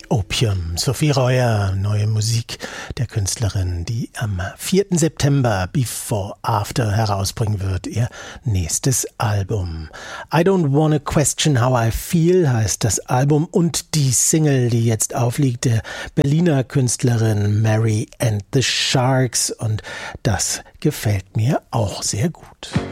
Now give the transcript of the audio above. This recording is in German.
Opium. Sophie Reuer, neue Musik der Künstlerin, die am 4. September Before After herausbringen wird, ihr nächstes Album. I Don't Wanna Question How I Feel heißt das Album und die Single, die jetzt aufliegt, der Berliner Künstlerin Mary and the Sharks, und das gefällt mir auch sehr gut.